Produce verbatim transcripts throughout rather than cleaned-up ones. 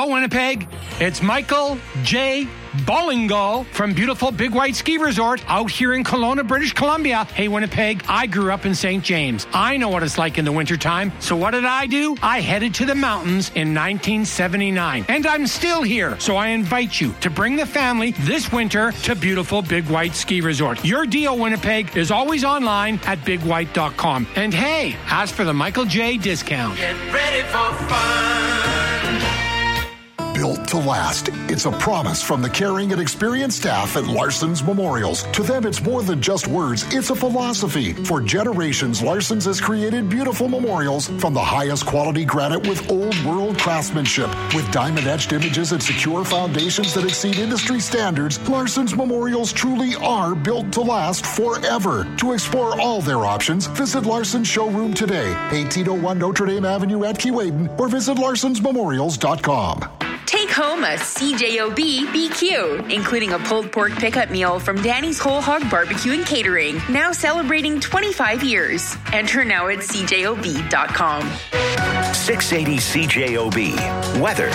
Hello, Winnipeg. It's Michael J. Bollingo from beautiful Big White Ski Resort out here in Kelowna, British Columbia. Hey, Winnipeg, I grew up in Saint James. I know what it's like in the wintertime. So what did I do? I headed to the mountains in nineteen seventy-nine. And I'm still here. So I invite you to bring the family this winter to beautiful Big White Ski Resort. Your deal, Winnipeg, is always online at big white dot com. And hey, ask for the Michael J. discount. Get ready for fun. Built to last. It's a promise from the caring and experienced staff at Larson's Memorials. To them, it's more than just words. It's a philosophy. For generations, Larson's has created beautiful memorials from the highest quality granite with old world craftsmanship. With diamond-etched images and secure foundations that exceed industry standards, Larson's Memorials truly are built to last forever. To explore all their options, visit Larson's showroom today, eighteen oh one Notre Dame Avenue at Keewaydin, or visit larsons memorials dot com. Take home a C J O B B Q, including a pulled pork pickup meal from Danny's Whole Hog Barbecue and Catering, now celebrating twenty-five years. Enter now at c j o b dot com. six eighty C J O B. Weather.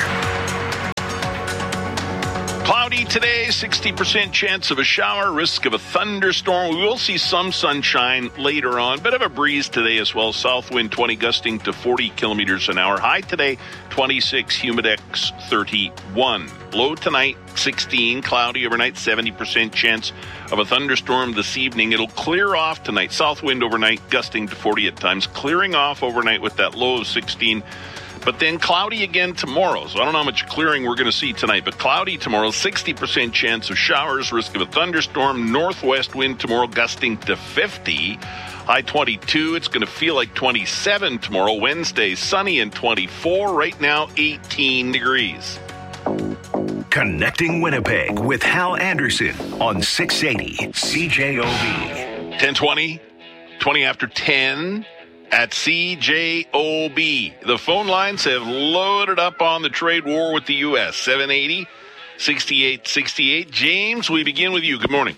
Cloudy today, sixty percent chance of a shower, risk of a thunderstorm. We will see some sunshine later on. Bit of a breeze today as well. South wind twenty, gusting to forty kilometers an hour. High today, twenty-six, humidex thirty-one. Low tonight, sixteen, cloudy overnight, seventy percent chance of a thunderstorm this evening. It'll clear off tonight. South wind overnight, gusting to forty at times. Clearing off overnight with that low of sixteen. But then cloudy again tomorrow. So I don't know how much clearing we're going to see tonight. But cloudy tomorrow, sixty percent chance of showers, risk of a thunderstorm. Northwest wind tomorrow gusting to fifty. High twenty-two. It's going to feel like twenty-seven tomorrow. Wednesday, sunny and twenty-four. Right now, eighteen degrees. Connecting Winnipeg with Hal Anderson on six eighty C J O B. ten twenty, twenty after ten. At C J O B. The phone lines have loaded up on the trade war with the U S. seven eighty, sixty-eight sixty-eight. James, we begin with you. Good morning.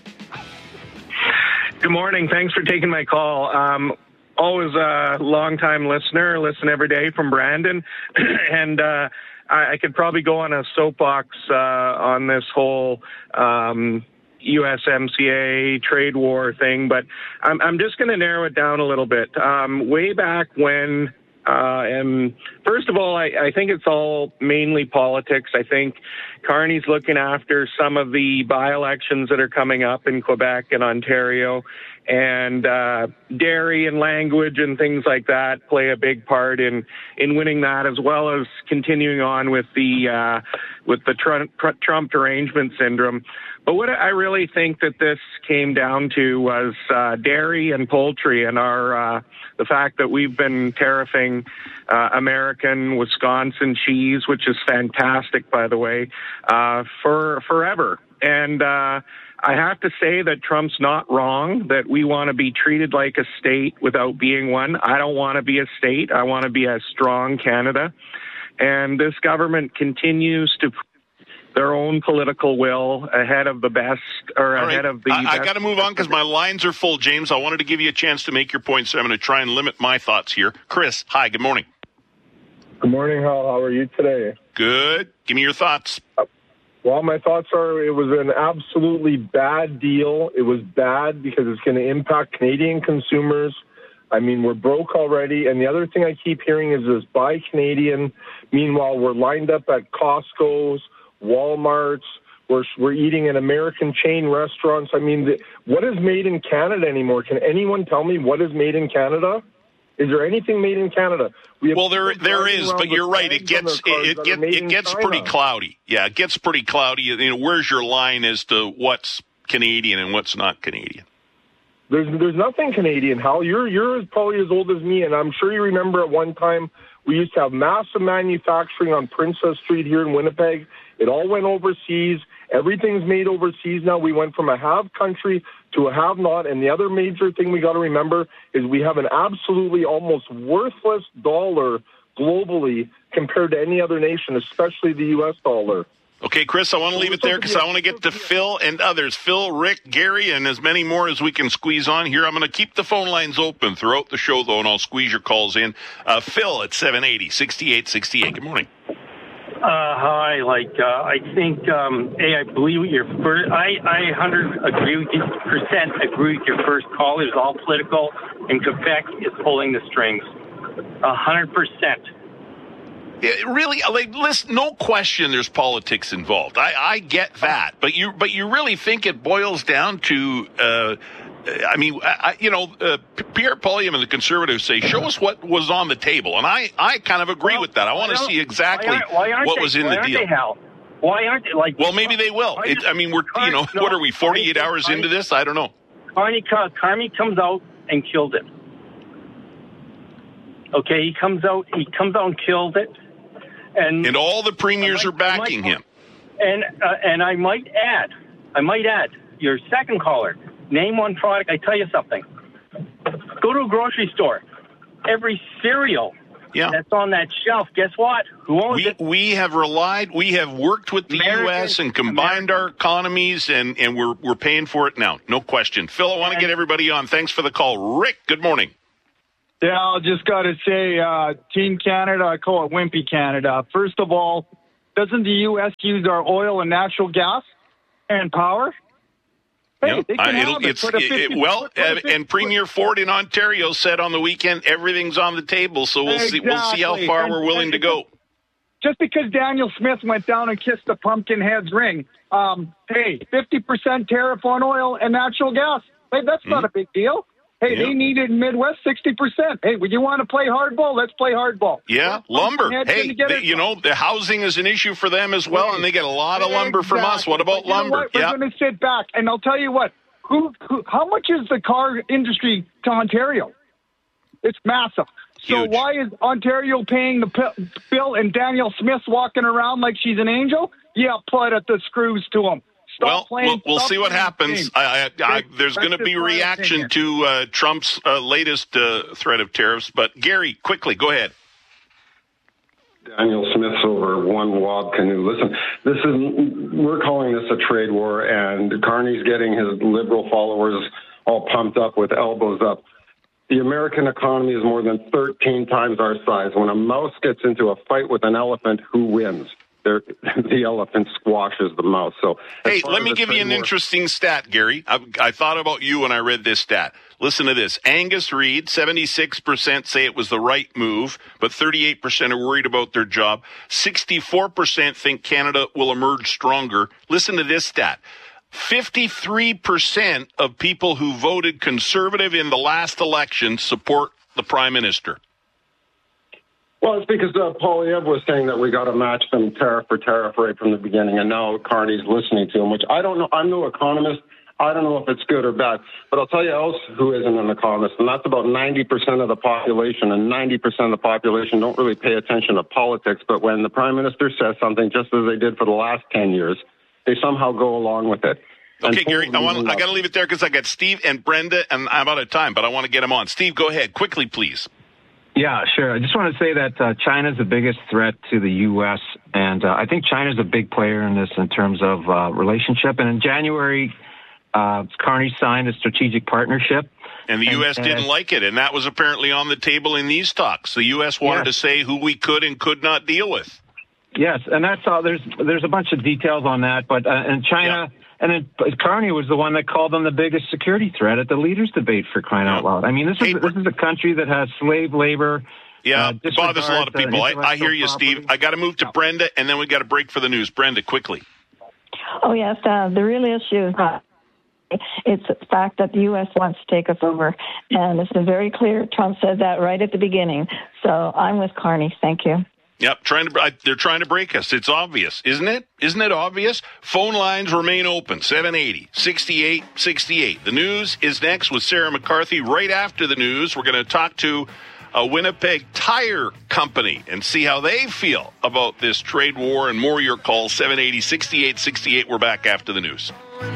Good morning. Thanks for taking my call. Um, always a long-time listener. Listen every day from Brandon. and uh, I, I could probably go on a soapbox uh, on this whole um U S M C A trade war thing, but I'm, I'm just going to narrow it down a little bit. Um, way back when, uh, and first of all, I, I think it's all mainly politics. I think Carney's looking after some of the by-elections that are coming up in Quebec and Ontario, and uh, dairy and language and things like that play a big part in, in winning that, as well as continuing on with the uh, with the Trump, Trump derangement syndrome. But what I really think that this came down to was uh, dairy and poultry, and our uh, the fact that we've been tariffing uh, American Wisconsin cheese, which is fantastic, by the way, uh, for forever. And uh, I have to say that Trump's not wrong, that we want to be treated like a state without being one. I don't want to be a state. I want to be a strong Canada. And this government continues to put their own political will ahead of the best, or All ahead right. of the I, best. I got to move on because my lines are full, James. I wanted to give you a chance to make your points, so I'm going to try and limit my thoughts here. Chris, hi, good morning. Good morning, Hal. How are you today? Good. Give me your thoughts. Well, my thoughts are it was an absolutely bad deal. It was bad because it's going to impact Canadian consumers. I mean, we're broke already. And the other thing I keep hearing is this buy Canadian. Meanwhile, we're lined up at Costco's, Walmart's. We're, we're eating in American chain restaurants. I mean, the, what is made in Canada anymore? Can anyone tell me what is made in Canada? Is there anything made in Canada? We well, there there is, but you're right. It gets it, it, get, it gets pretty cloudy. Yeah, it gets pretty cloudy. You know, where's your line as to what's Canadian and what's not Canadian? There's there's nothing Canadian, Hal. You're you're probably as old as me, and I'm sure you remember at one time we used to have massive manufacturing on Princess Street here in Winnipeg. It all went overseas. Everything's made overseas now. We went from a have country to a have not. And the other major thing we got to remember is we have an absolutely almost worthless dollar globally compared to any other nation, especially the U S dollar. Okay, Chris, I want to leave it there because I want to get to Phil and others. Phil, Rick, Gary, and as many more as we can squeeze on here. I'm going to keep the phone lines open throughout the show, though, and I'll squeeze your calls in. Uh, Phil at seven eighty, sixty-eight sixty-eight. Good morning. Uh, hi, like, uh, I think, um, hey, I believe your first, I, I one hundred agree with you, percent agree with your first call. It was all political, and Quebec is pulling the strings. A hundred percent. Yeah, really, like, listen, no question there's politics involved. I, I get that. But you, but you really think it boils down to, uh, I mean, I, you know, uh, Pierre Poilievre and the Conservatives say, show us what was on the table. And I, I kind of agree well, with that. I want to see exactly why aren't, why aren't what they, was in why the aren't deal. They, Hal? Why aren't they? Like, well, maybe they will. It, I mean, we're, you know, what are we, forty-eight hours into this? I don't know. Carney, Carney comes out and killed it. Okay, he comes out, he comes out and kills it. And, and all the premiers might, are backing might, him. And uh, and I might add, I might add, your second caller, name one product. I tell you something. Go to a grocery store. Every cereal yeah. that's on that shelf, guess what? Who owns we, it? We have relied, we have worked with the American, U S and combined American. our economies, and, and we're we're paying for it now. No question. Phil, I want to get everybody on. Thanks for the call. Rick, good morning. Yeah, I just got to say, uh, Team Canada, I call it Wimpy Canada. First of all, doesn't the U S use our oil and natural gas and power? Hey, yep. they can uh, have it. It's, it, it, well, uh, and Premier Ford in Ontario said on the weekend everything's on the table, so we'll exactly. see. We'll see how far and, we're willing to go. Just because Daniel Smith went down and kissed the Pumpkinhead's ring, um, hey, fifty percent tariff on oil and natural gas. Hey, that's mm-hmm. not a big deal. Hey, yeah. they need it in Midwest sixty percent. Hey, would you want to play hardball? Let's play hardball. Yeah, lumber. Hey, they, you know, the housing is an issue for them as well, hey. and they get a lot of lumber exactly. from us. What about but you lumber? Know what? We're yeah. going to sit back, and I'll tell you what. Who, who? How much is the car industry to Ontario? It's massive. So Huge. why is Ontario paying the p- bill and Daniel Smith's walking around like she's an angel? Yeah, put at the screws to him. Stop well, playing, we'll, we'll see what happens. I, I, I, there's going to be reaction opinion. to uh, Trump's uh, latest uh, threat of tariffs. But, Gary, quickly, go ahead. Daniel Smith's over one wob canoe. Listen, this is we're calling this a trade war, and Carney's getting his liberal followers all pumped up with elbows up. The American economy is more than thirteen times our size. When a mouse gets into a fight with an elephant, who wins? They're, the elephant squashes the mouse. So, hey, let me give you an war, interesting stat, Gary. I, I thought about you when I read this stat. Listen to this. Angus Reid, seventy-six percent say it was the right move, but thirty-eight percent are worried about their job. sixty-four percent think Canada will emerge stronger. Listen to this stat. fifty-three percent of people who voted Conservative in the last election support the Prime Minister. Well, it's because uh, Poilievre was saying that we got to match them tariff for tariff right from the beginning, and now Carney's listening to him, which I don't know. I'm no economist. I don't know if it's good or bad. But I'll tell you else who isn't an economist, and that's about ninety percent of the population, and ninety percent of the population don't really pay attention to politics. But when the Prime Minister says something, just as they did for the last ten years, they somehow go along with it. Okay, Gary, I want I got to leave it there because I got Steve and Brenda, and I'm out of time, but I want to get them on. Steve, go ahead. Quickly, please. Yeah, sure. I just want to say that uh, China's the biggest threat to the U S, and uh, I think China's a big player in this in terms of uh, relationship. And in January, uh, Carney signed a strategic partnership. And the U S and, didn't uh, like it, and that was apparently on the table in these talks. The U S wanted yes. to say who we could and could not deal with. Yes, and that's all. There's there's a bunch of details on that, but uh, and China... Yeah. And then Carney was the one that called them the biggest security threat at the leaders' debate, for crying out loud. I mean, this is hey, this is a country that has slave labor. Yeah, uh, it bothers a lot of people. I, I hear you, property. Steve. I got to move to Brenda, and then we got to break for the news. Brenda, quickly. Oh yes, uh, the real issue is not. It's the fact that the U S wants to take us over, and it's been very clear. Trump said that right at the beginning. So I'm with Carney. Thank you. Yep, trying to they're trying to break us. It's obvious, isn't it? Isn't it obvious? Phone lines remain open, seven eighty, sixty-eight sixty-eight. The news is next with Sarah McCarthy. Right after the news, we're going to talk to a Winnipeg tire company and see how they feel about this trade war, and more your calls, seven eighty, sixty-eight sixty-eight. We're back after the news.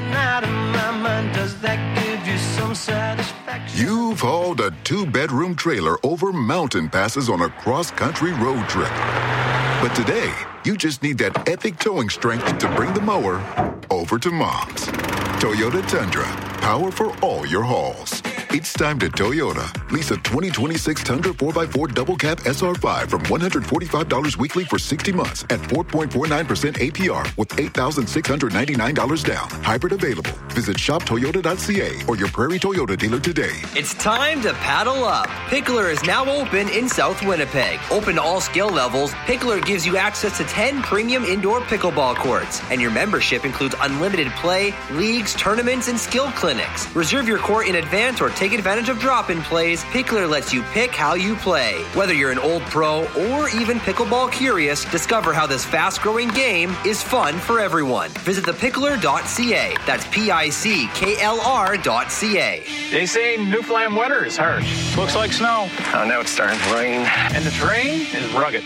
You've hauled a two-bedroom trailer over mountain passes on a cross-country road trip. But today, you just need that epic towing strength to bring the mower over to Mom's. Toyota Tundra, power for all your hauls. It's time to Toyota. Lease a twenty twenty-six Tundra four by four Double Cab S R five from one hundred forty-five dollars weekly for sixty months at four point four nine percent A P R with eight thousand six hundred ninety-nine dollars down. Hybrid available. Visit shop toyota dot c a or your Prairie Toyota dealer today. It's time to paddle up. Pickler is now open in South Winnipeg. Open to all skill levels, Pickler gives you access to ten premium indoor pickleball courts. And your membership includes unlimited play, leagues, tournaments, and skill clinics. Reserve your court in advance or take advantage of drop-in plays. Pickler lets you pick how you play. Whether you're an old pro or even pickleball curious, discover how this fast-growing game is fun for everyone. Visit the pickler dot c a. That's P I C K L R dot C A. They say Newfoundland weather is harsh. Looks like snow. Oh, now it's starting to rain. And the terrain is rugged.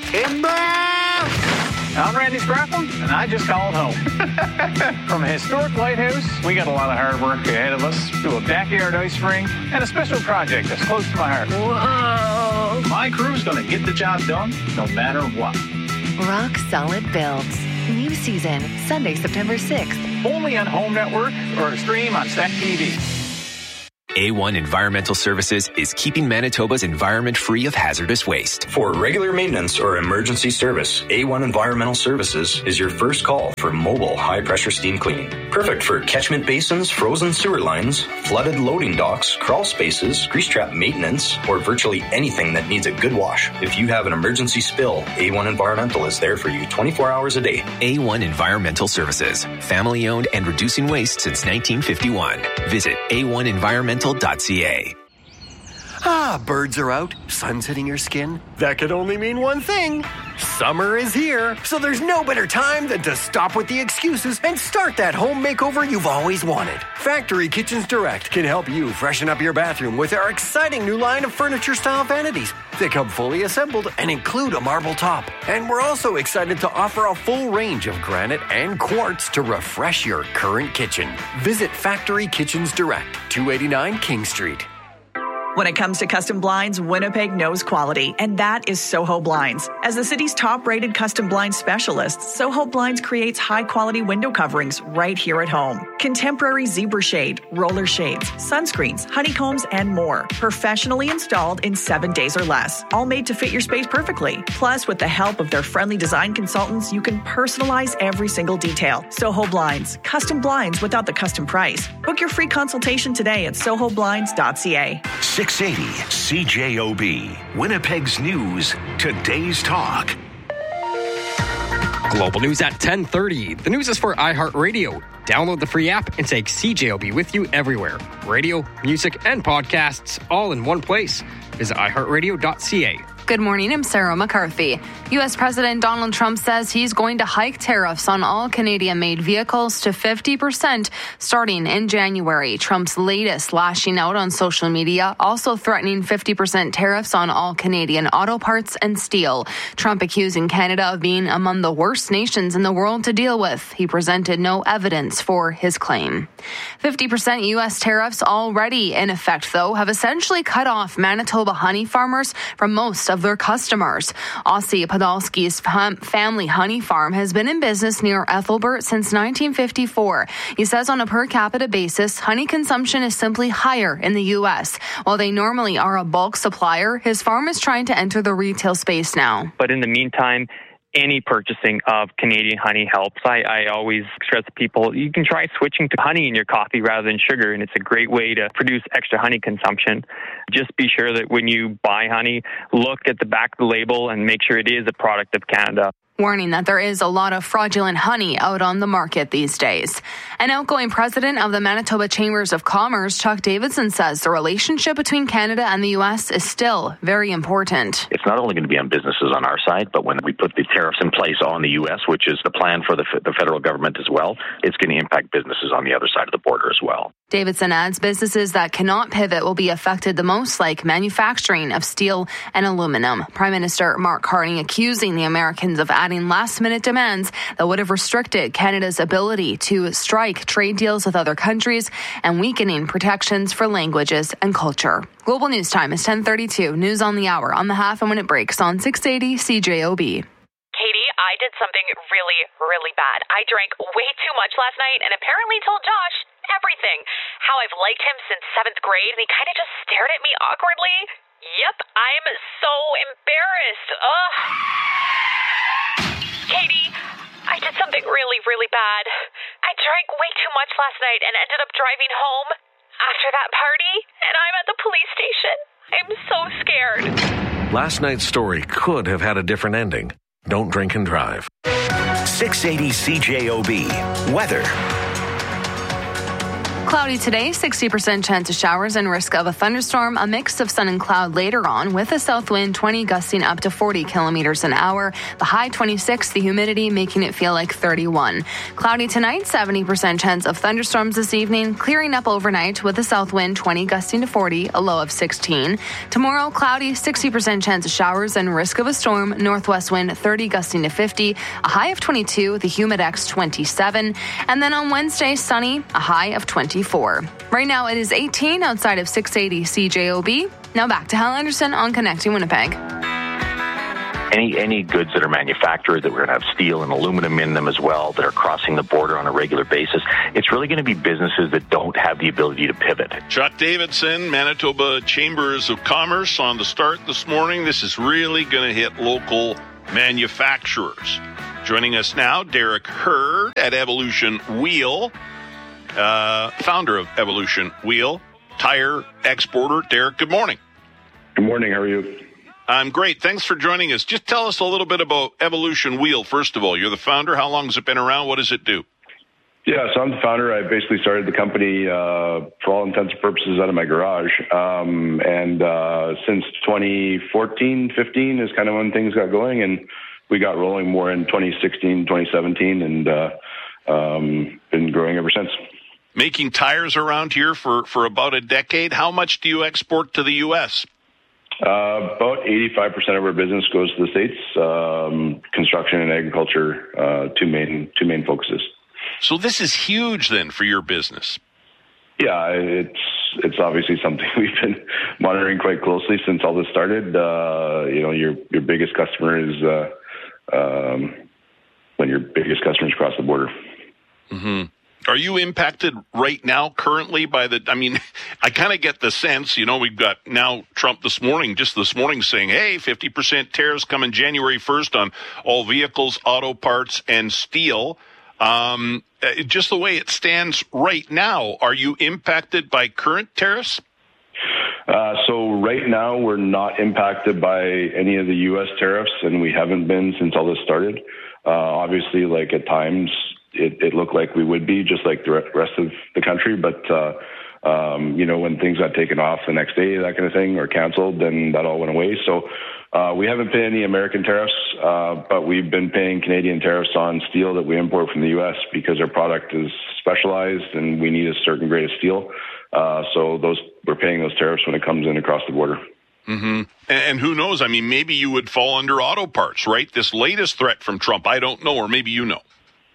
I'm Randy Scrappin, and I just called home. From a historic lighthouse, we got a lot of hard work ahead of us, to a backyard ice rink, and a special project that's close to my heart. Whoa! My crew's going to get the job done, no matter what. Rock Solid Builds. New season, Sunday, September sixth. Only on Home Network or stream on Stack T V. A one Environmental Services is keeping Manitoba's environment free of hazardous waste. For regular maintenance or emergency service, A one Environmental Services is your first call for mobile high-pressure steam cleaning. Perfect for catchment basins, frozen sewer lines, flooded loading docks, crawl spaces, grease trap maintenance, or virtually anything that needs a good wash. If you have an emergency spill, A one Environmental is there for you twenty-four hours a day. A one Environmental Services, family-owned and reducing waste since nineteen fifty-one. Visit A one environmental dot c a. Ah, birds are out, sun's hitting your skin. That could only mean one thing. Summer is here, so there's no better time than to stop with the excuses and start that home makeover you've always wanted. Factory Kitchens Direct can help you freshen up your bathroom with our exciting new line of furniture-style vanities. They come fully assembled and include a marble top. And we're also excited to offer a full range of granite and quartz to refresh your current kitchen. Visit Factory Kitchens Direct, two eighty-nine King Street. When it comes to custom blinds, Winnipeg knows quality, and that is Soho Blinds. As the city's top-rated custom blind specialist, Soho Blinds creates high-quality window coverings right here at home. Contemporary zebra shade, roller shades, sunscreens, honeycombs, and more. Professionally installed in seven days or less. All made to fit your space perfectly. Plus, with the help of their friendly design consultants, you can personalize every single detail. Soho Blinds. Custom blinds without the custom price. Book your free consultation today at soho blinds dot c a. six eighty C J O B, Winnipeg's News, today's talk. Global News at ten thirty. The news is for iHeartRadio. Download the free app and take C J O B with you everywhere. Radio, music, and podcasts all in one place. Visit i heart radio dot c a. Good morning, I'm Sarah McCarthy. U S. President Donald Trump says he's going to hike tariffs on all Canadian-made vehicles to fifty percent starting in January. Trump's latest lashing out on social media, also threatening fifty percent tariffs on all Canadian auto parts and steel. Trump accusing Canada of being among the worst nations in the world to deal with. He presented no evidence for his claim. fifty percent U S tariffs already in effect, though, have essentially cut off Manitoba honey farmers from most of their customers. Aussie Podolsky's fam- family honey farm has been in business near Ethelbert since nineteen fifty-four. He says on a per capita basis, honey consumption is simply higher in the U S. While they normally are a bulk supplier, his farm is trying to enter the retail space now. But in the meantime, any purchasing of Canadian honey helps. I, I always stress to people, you can try switching to honey in your coffee rather than sugar, and it's a great way to produce extra honey consumption. Just be sure that when you buy honey, look at the back of the label and make sure it is a product of Canada. Warning that there is a lot of fraudulent honey out on the market these days. An outgoing president of the Manitoba Chambers of Commerce, Chuck Davidson, says the relationship between Canada and the U S is still very important. It's not only going to be on businesses on our side, but when we put the tariffs in place on the U S, which is the plan for the, the federal government as well, it's going to impact businesses on the other side of the border as well. Davidson adds businesses that cannot pivot will be affected the most, like manufacturing of steel and aluminum. Prime Minister Mark Carney accusing the Americans of adding last-minute demands that would have restricted Canada's ability to strike trade deals with other countries and weakening protections for languages and culture. Global News Time is ten thirty-two. News on the hour on the half and when it breaks on six eighty C J O B. Katie, I did something really, really bad. I drank way too much last night and apparently told Josh everything. How I've liked him since seventh grade, and he kind of just stared at me awkwardly. Yep, I'm so embarrassed. Ugh. Katie, I did something really, really bad. I drank way too much last night and ended up driving home after that party, and I'm at the police station. I'm so scared. Last night's story could have had a different ending. Don't drink and drive. six eighty C J O B. Weather. Cloudy today, sixty percent chance of showers and risk of a thunderstorm, a mix of sun and cloud later on with a south wind twenty gusting up to forty kilometers an hour. The high twenty-six, the humidity making it feel like thirty-one. Cloudy tonight, seventy percent chance of thunderstorms this evening, clearing up overnight with a south wind twenty gusting to forty, a low of sixteen. Tomorrow, cloudy, sixty percent chance of showers and risk of a storm, northwest wind thirty gusting to fifty, a high of twenty-two, the humidex twenty-seven. And then on Wednesday, sunny, a high of twenty-four. Right now it is eighteen outside of six eighty C J O B. Now back to Hal Anderson on Connecting Winnipeg. Any any goods that are manufactured, that we're going to have steel and aluminum in them as well, that are crossing the border on a regular basis, it's really going to be businesses that don't have the ability to pivot. Chuck Davidson, Manitoba Chambers of Commerce on the start this morning. This is really going to hit local manufacturers. Joining us now, Derek Hurd at Evolution Wheel. Uh, founder of Evolution Wheel, tire exporter. Derek, good morning. Good morning. How are you? I'm great. Thanks for joining us. Just tell us a little bit about Evolution Wheel, first of all. You're the founder. How long has it been around? What does it do? Yeah, so I'm the founder. I basically started the company, uh, for all intents and purposes, out of my garage. Um, and uh, since twenty fourteen, fifteen is kind of when things got going, and we got rolling more in twenty sixteen, twenty seventeen, and uh, um, been growing ever since. Making tires around here for, for about a decade. How much do you export to the U S? Uh, about eighty-five percent of our business goes to the States. Um, construction and agriculture, uh, two main two main focuses. So this is huge then for your business. Yeah, it's it's obviously something we've been monitoring quite closely since all this started. Uh, you know, your your biggest customer is uh, um, when your biggest customers cross the border. Mm-hmm. Are you impacted right now currently by the, I mean, I kind of get the sense, you know, we've got now Trump this morning, just this morning saying, hey, fifty percent tariffs coming January first on all vehicles, auto parts, and steel. Um, just the way it stands right now, are you impacted by current tariffs? Uh, so right now we're not impacted by any of the U S tariffs, and we haven't been since all this started. Uh, obviously, like at times, It, it looked like we would be, just like the rest of the country. But, uh, um, you know, when things got taken off the next day, that kind of thing, or canceled, then that all went away. So uh, we haven't paid any American tariffs, uh, but we've been paying Canadian tariffs on steel that we import from the U S because our product is specialized and we need a certain grade of steel. Uh, so those we're paying those tariffs when it comes in across the border. Mm-hmm. And who knows? I mean, maybe you would fall under auto parts, right? This latest threat from Trump, I don't know, or maybe you know.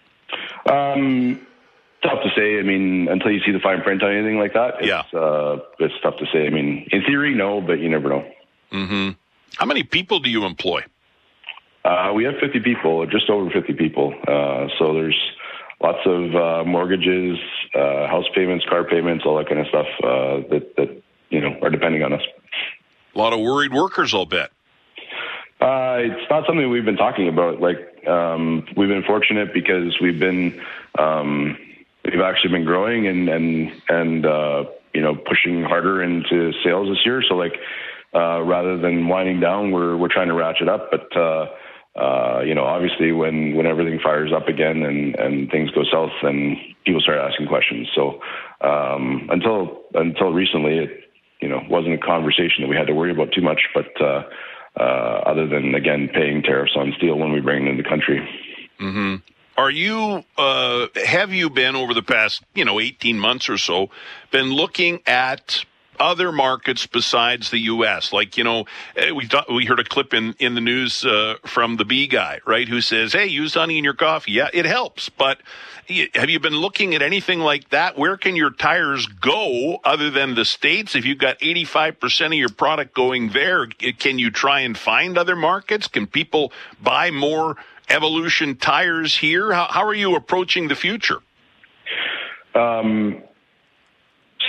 Um, tough to say. I mean, until you see the fine print on anything like that, it's, yeah. uh, it's tough to say. I mean, in theory, no, but you never know. Mm-hmm. How many people do you employ? Uh, we have fifty people, just over fifty people. Uh, so there's lots of uh, mortgages, uh, house payments, car payments, all that kind of stuff uh, that, that, you know, are depending on us. A lot of worried workers, I'll bet. Uh, it's not something we've been talking about. Like, um, we've been fortunate because we've been, um, we've actually been growing and, and, and, uh, you know, pushing harder into sales this year. So like, uh, rather than winding down, we're, we're trying to ratchet up, but, uh, uh, you know, obviously when, when everything fires up again and, and things go south, then people start asking questions. So, um, until, until recently, it, you know, wasn't a conversation that we had to worry about too much, but, uh, Uh, other than, again, paying tariffs on steel when we bring it into the country. Mm-hmm. Are you, uh, have you been over the past, you know, eighteen months or so, been looking at other markets besides the U S? Like, you know, we th- we heard a clip in, in the news uh, from the bee guy, right, who says, hey, use honey in your coffee. Yeah, it helps. But have you been looking at anything like that? Where can your tires go other than the States? If you've got eighty-five percent of your product going there, can you try and find other markets? Can people buy more Evolution tires here? How, how are you approaching the future? Um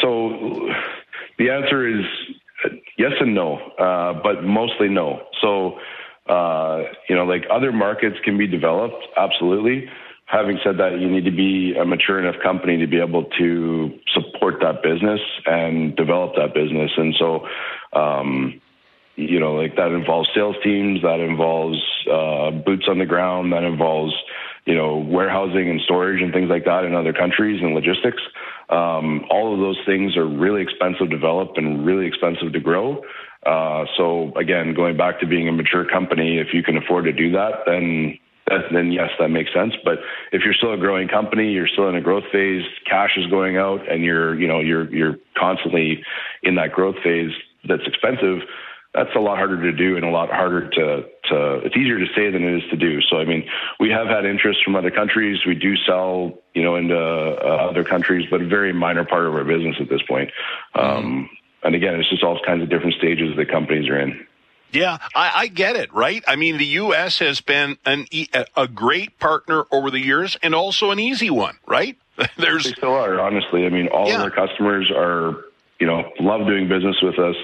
so the answer is yes and no, uh, but mostly no. So, uh, you know, like other markets can be developed, absolutely. Having said that, you need to be a mature enough company to be able to support that business and develop that business. And so, um, you know, like that involves sales teams, that involves uh, boots on the ground, that involves, you know, warehousing and storage and things like that in other countries and logistics. Um, all of those things are really expensive to develop and really expensive to grow. Uh, so again, going back to being a mature company, if you can afford to do that, then then yes, that makes sense. But if you're still a growing company, you're still in a growth phase, cash is going out, and you're, you know, you're you're constantly in that growth phase that's expensive, that's a lot harder to do and a lot harder to, to, it's easier to say than it is to do. So, I mean, we have had interest from other countries. We do sell, you know, into uh, other countries, but a very minor part of our business at this point. Um, and again, it's just all kinds of different stages that companies are in. Yeah, I, I get it, right? I mean, the U S has been an e- a great partner over the years and also an easy one, right? There's They still are, honestly. I mean, all yeah. of our customers are, you know, love doing business with us.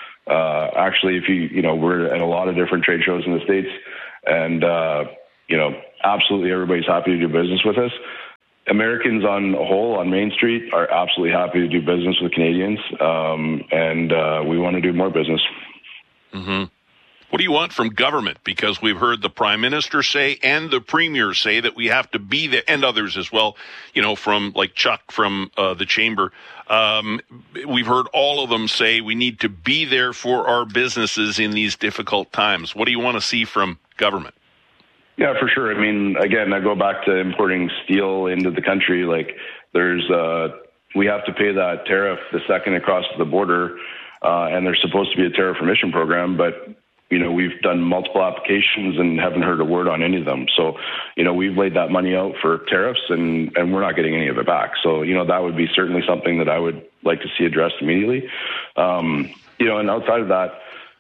Uh, actually, if you, you know, we're at a lot of different trade shows in the States, and, uh, you know, absolutely everybody's happy to do business with us. Americans on the whole, on Main Street, are absolutely happy to do business with Canadians, um, and uh, we want to do more business. Mm-hmm. What do you want from government? Because we've heard the Prime Minister say and the Premier say that we have to be there, and others as well, you know, from like Chuck from uh, the Chamber. Um, we've heard all of them say we need to be there for our businesses in these difficult times. What do you want to see from government? Yeah, for sure. I mean, again, I go back to importing steel into the country. Like there's, uh, we have to pay that tariff the second it crosses the border, uh, and there's supposed to be a tariff remission program, but you know, we've done multiple applications and haven't heard a word on any of them. So, you know, we've laid that money out for tariffs and, and we're not getting any of it back. So, you know, that would be certainly something that I would like to see addressed immediately. Um, you know, and outside of that,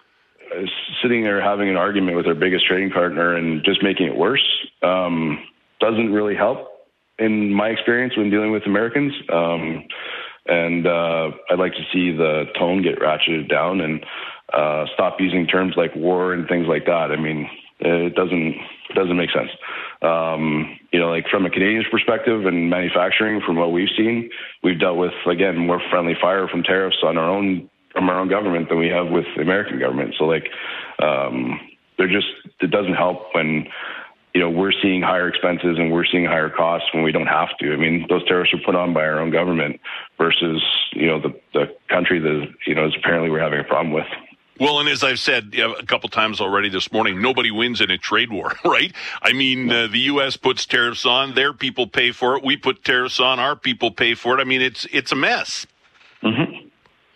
sitting there having an argument with our biggest trading partner and just making it worse um, doesn't really help in my experience when dealing with Americans. Um, and uh, I'd like to see the tone get ratcheted down and uh, stop using terms like war and things like that. I mean, it doesn't it doesn't make sense. Um, you know, like from a Canadian's perspective and manufacturing, from what we've seen, we've dealt with, again, more friendly fire from tariffs on our own from our own government than we have with the American government. So, like, um, they're just it doesn't help when you know we're seeing higher expenses and we're seeing higher costs when we don't have to. I mean, those tariffs are put on by our own government versus you know the the country that you know is apparently we're having a problem with. Well, and as I've said a couple times already this morning, nobody wins in a trade war, right? I mean, uh, the U S puts tariffs on, their people pay for it. We put tariffs on, our people pay for it. I mean, it's it's a mess. Mm-hmm.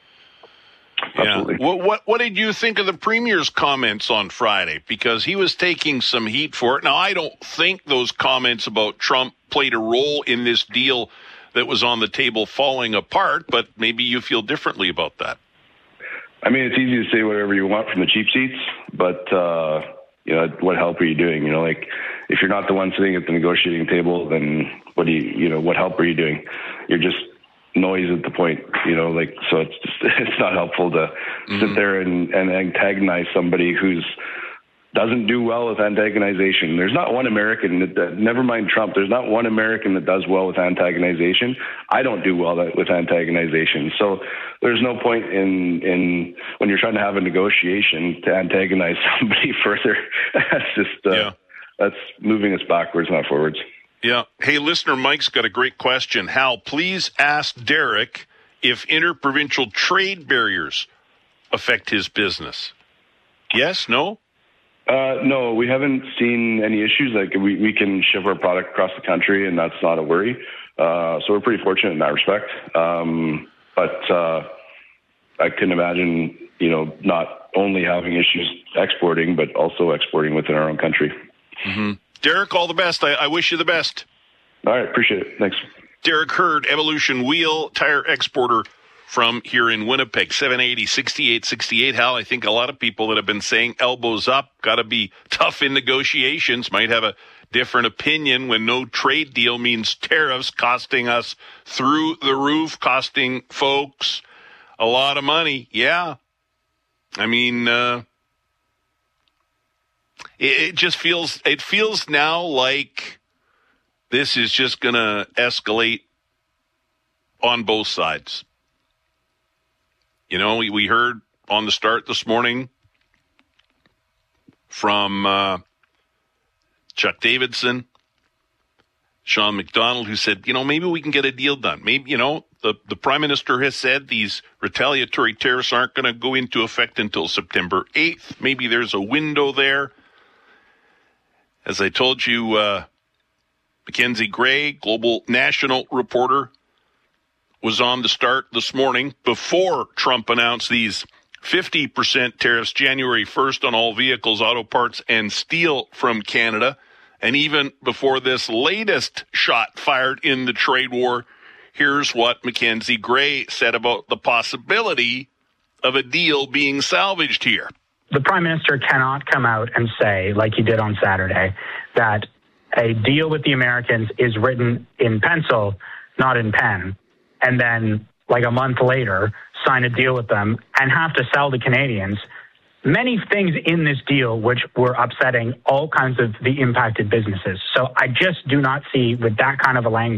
Yeah. What, what what did you think of the Premier's comments on Friday? Because he was taking some heat for it. Now, I don't think those comments about Trump played a role in this deal that was on the table falling apart, but maybe you feel differently about that. I mean, it's easy to say whatever you want from the cheap seats, but, uh, you know, what help are you doing? You know, like, if you're not the one sitting at the negotiating table, then what do you, you know, what help are you doing? You're just noise at the point, you know, like, so it's just, it's not helpful to mm-hmm. sit there and, and antagonize somebody who's doesn't do well with antagonization. There's not one American that, that, never mind Trump, there's not one American that does well with antagonization. I don't do well with antagonization. So there's no point in, in when you're trying to have a negotiation to antagonize somebody further. That's just, uh, yeah. that's moving us backwards, not forwards. Yeah. Hey, listener Mike's got a great question. Hal, please ask Derek if interprovincial trade barriers affect his business. Yes? No? Uh, no, we haven't seen any issues. Like we, we can ship our product across the country, and that's not a worry. Uh, so we're pretty fortunate in that respect. Um, but uh, I can imagine, you know, not only having issues exporting, but also exporting within our own country. Mm-hmm. Derek, all the best. I, I wish you the best. All right, appreciate it. Thanks. Derek Hurd, Evolution Wheel Tire Exporter from here in Winnipeg, seven eighty, sixty-eight sixty-eight. Hal, I think a lot of people that have been saying elbows up, got to be tough in negotiations, might have a different opinion when no trade deal means tariffs costing us through the roof, costing folks a lot of money. Yeah. I mean, uh, it, it just feels, it feels now like this is just going to escalate on both sides. You know, we, we heard on the start this morning from uh, Chuck Davidson, Sean McDonald, who said, you know, maybe we can get a deal done. Maybe, you know, the, the Prime Minister has said these retaliatory tariffs aren't going to go into effect until September eighth. Maybe there's a window there. As I told you, uh, Mackenzie Gray, global national reporter, was on the start this morning before Trump announced these fifty percent tariffs January first on all vehicles, auto parts, and steel from Canada. And even before this latest shot fired in the trade war, here's what Mackenzie Gray said about the possibility of a deal being salvaged here. The Prime Minister cannot come out and say, like he did on Saturday, that a deal with the Americans is written in pencil, not in pen, and then like a month later sign a deal with them and have to sell to Canadians many things in this deal which were upsetting all kinds of the impacted businesses. So I just do not see, with that kind of a language,